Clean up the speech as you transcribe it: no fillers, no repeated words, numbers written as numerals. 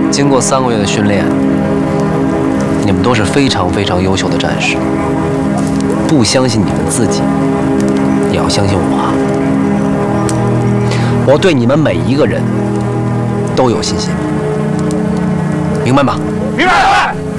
经过3个月的训练，你们都是非常非常优秀的战士。不相信你们自己，也要相信我。我对你们每一个人都有信心，明白吗？ 明白。